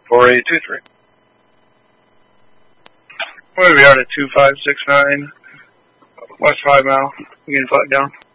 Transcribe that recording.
4823. Where are we at 2569 West 5 Mile? You can flat down.